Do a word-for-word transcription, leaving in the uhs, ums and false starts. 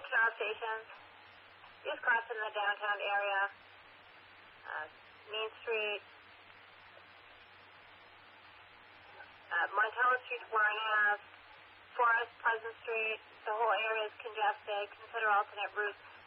Canal Station, just crossing the downtown area, uh, Main Street, uh, Montello Street, Warren Ave, Forest, Pleasant Street. The whole area is congested. Consider alternate routes